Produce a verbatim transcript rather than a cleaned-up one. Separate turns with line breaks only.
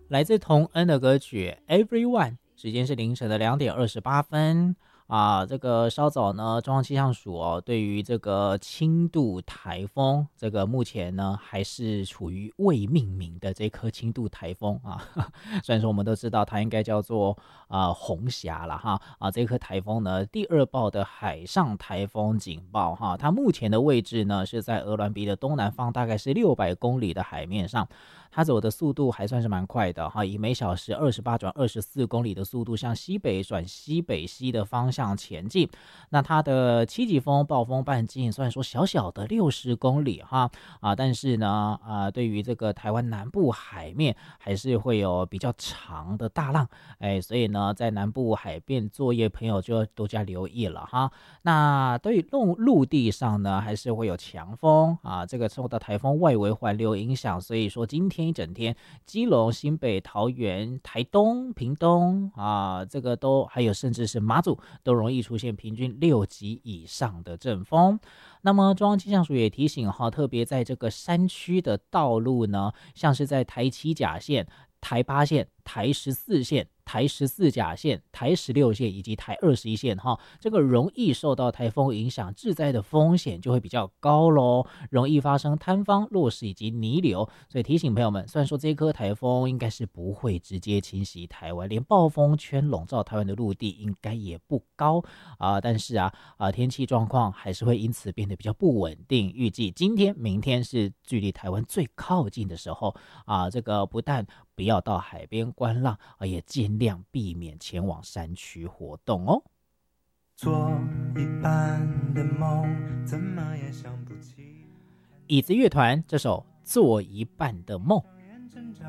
来自童恩的歌曲 Everyone， 时间是凌晨的两点二十八分啊。这个稍早呢，中央气象署哦，对于这个轻度台风，这个目前呢还是处于未命名的这颗轻度台风啊。虽然说我们都知道它应该叫做啊红霞了哈啊，这颗台风呢第二报的海上台风警报哈，它目前的位置呢是在鹅銮鼻的东南方，大概是六百公里的海面上。它走的速度还算是蛮快的哈，以每小时二十八转二十四公里的速度向西北转西北西的方向前进。那它的七级风暴风半径虽然说小小的六十公里哈啊，但是呢啊，对于这个台湾南部海面还是会有比较长的大浪，哎，所以呢，在南部海边作业朋友就要多加留意了哈。那对于陆陆地上呢，还是会有强风啊，这个受到台风外围环流影响，所以说今天一整天，基隆、新北、桃园、台东、屏东啊，这个都还有甚至是马祖，都容易出现平均六级以上的阵风。那么中央气象署也提醒哈，特别在这个山区的道路呢，像是在台七甲线、台八线、台十四线、台十四甲线、台十六线以及台二十一线哈，这个容易受到台风影响，致灾的风险就会比较高咯，容易发生坍方、落石以及泥流。所以提醒朋友们，虽然说这颗台风应该是不会直接侵袭台湾，连暴风圈笼罩台湾的陆地应该也不高啊、呃，但是啊啊、呃，天气状况还是会因此变得比较不稳定。预计今天、明天是距离台湾最靠近的时候啊、呃，这个不但不要到海边观浪，也尽量避免前往山区活动哦。
做一半的梦，怎么也想不起。
椅子乐团这首《做一半的梦》。